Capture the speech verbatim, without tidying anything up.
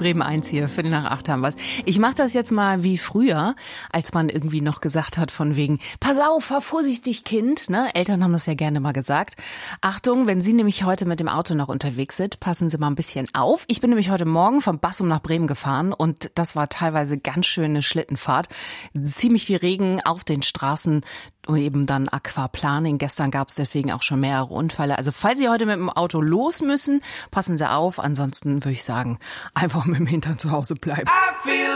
Bremen eins hier, Viertel nach acht haben wir's. Ich mache das jetzt mal wie früher, als man irgendwie noch gesagt hat von wegen, pass auf, fahr vorsichtig, Kind. Ne? Eltern haben das ja gerne mal gesagt. Achtung, wenn Sie nämlich heute mit dem Auto noch unterwegs sind, passen Sie mal ein bisschen auf. Ich bin nämlich heute Morgen von Bassum nach Bremen gefahren und das war teilweise ganz schöne Schlittenfahrt. Ziemlich viel Regen auf den Straßen und eben dann Aquaplaning. Gestern gab es deswegen auch schon mehrere Unfälle. Also falls Sie heute mit dem Auto los müssen, passen Sie auf. Ansonsten würde ich sagen, einfach mit dem Hintern zu Hause bleiben.